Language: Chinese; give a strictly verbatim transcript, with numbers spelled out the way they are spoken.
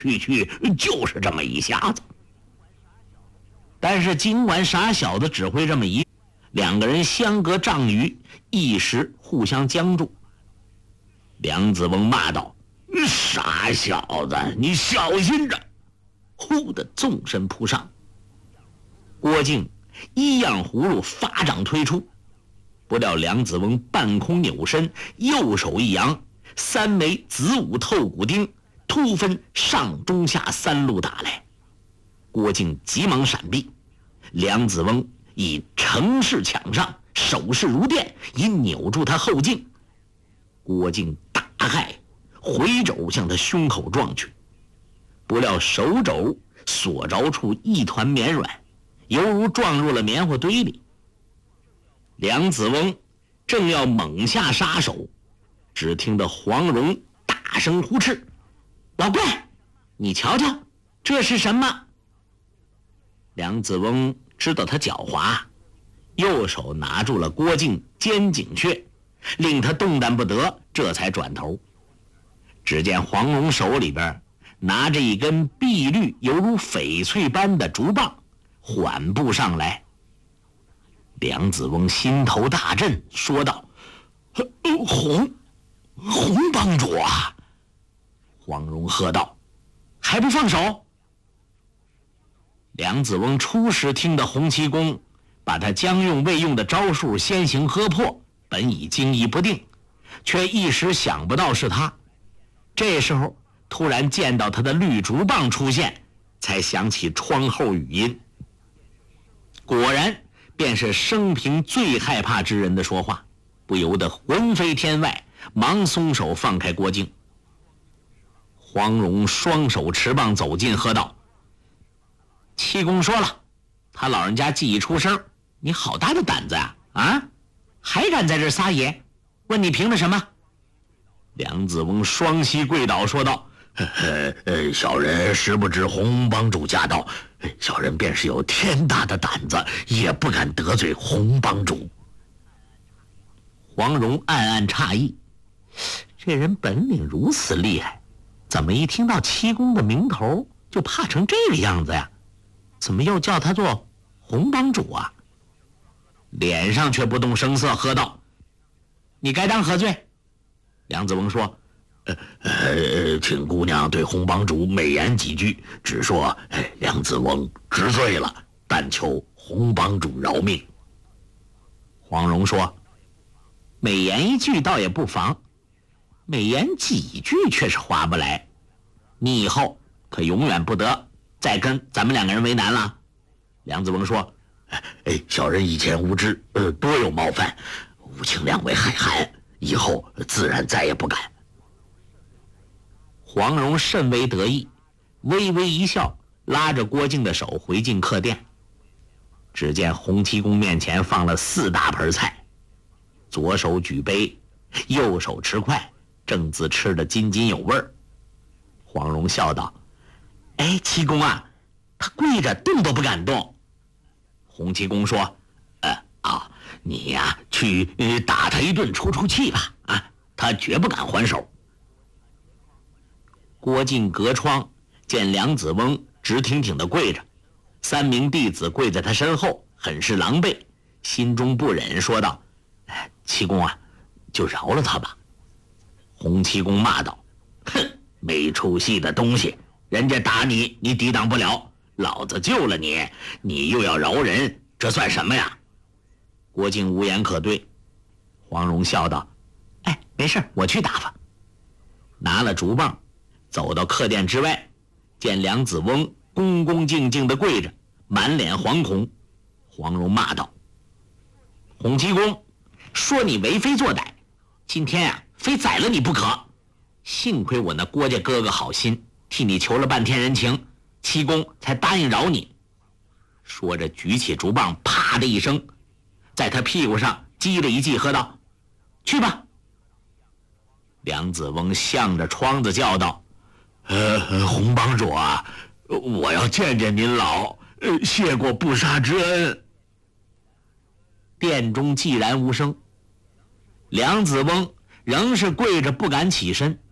去去就是这么一下子。 但是尽管傻小子只会这么一，两个人相隔丈余，一时互相僵住。梁子翁骂道：“ 傻小子，你小心着！” 呼的纵身扑上。郭靖一样葫芦发掌推出，不料梁子翁半空扭身，右手一扬，三枚子午透骨钉突分上中下三路打来。郭靖急忙闪避，梁子翁以乘势抢上，手势如电，已扭住他后颈。郭靖大骇，回肘向他胸口撞去，不料手肘所着处一团绵软，犹如撞入了棉花堆里。梁子翁正要猛下杀手，只听得黄蓉大声呼斥：“老怪，你瞧瞧，这是什么？”梁子翁知道他狡猾，右手拿住了郭靖肩颈穴，令他动弹不得，这才转头。只见黄蓉手里边拿着一根碧绿犹如翡翠般的竹棒，缓步上来。梁子翁心头大震，说道：“洪洪帮主啊！”黄蓉喝道：“还不放手！”梁子翁初时听得洪七公把他将用未用的招数先行喝破，本已惊疑不定，却一时想不到是他。这时候突然见到他的绿竹棒出现，才想起窗后语音，果然便是生平最害怕之人的说话，不由得魂飞天外，忙松手放开郭靖。黄蓉双手持棒走近，喝道：“七公说了，他老人家既已出声，你好大的胆子呀！啊，还敢在这撒野？问你凭了什么？”梁子翁双膝跪倒，说道：“ 呃呃，小人实不知洪帮主驾到，小人便是有天大的胆子，也不敢得罪洪帮主。” 黄蓉暗暗诧异，这人本领如此厉害，怎么一听到七公的名头就怕成这个样子呀？怎么又叫他做洪帮主啊？脸上却不动声色，喝道：“你该当何罪？”梁子翁说：“ 呃呃，请姑娘对洪帮主美言几句，只说哎，梁子翁知罪了，但求洪帮主饶命。” 黄蓉说：“美言一句倒也不妨，美言几句却是划不来。你以后可永远不得再跟咱们两个人为难了。”梁子翁说：“ 哎，小人以前无知，呃，多有冒犯，务请两位海涵，以后自然再也不敢。” 黄蓉甚为得意，微微一笑，拉着郭靖的手回进客店。只见洪七公面前放了四大盆菜，左手举杯，右手持筷，正自吃得津津有味儿。黄蓉笑道：“哎，七公啊，他跪着动都不敢动。”洪七公说：“ 呃啊，你呀，去打他一顿出出气吧，啊，他绝不敢还手。” 郭靖隔窗见梁子翁直挺挺地跪着，三名弟子跪在他身后，很是狼狈，心中不忍，说道：“哎，七公啊，就饶了他吧。”洪七公骂道：“ 哼，没出息的东西，人家打你，你抵挡不了，老子救了你，你又要饶人，这算什么呀？” 郭靖无言可对。黄蓉笑道：“哎，没事，我去打发。”拿了竹棒，走到客店之外，见梁子翁恭恭敬敬地跪着，满脸惶恐。黄蓉骂道：“洪七公，说你为非作歹，今天啊，非宰了你不可。幸亏我那郭家哥哥好心，替你求了半天人情，七公才答应饶你。”说着举起竹棒，啪的一声，在他屁股上击了一记，喝道：“去吧。”梁子翁向着窗子叫道：“ 呃，洪帮主啊，我要见见您老，呃，谢过不杀之恩。” 殿中寂然无声，梁子翁仍是跪着不敢起身。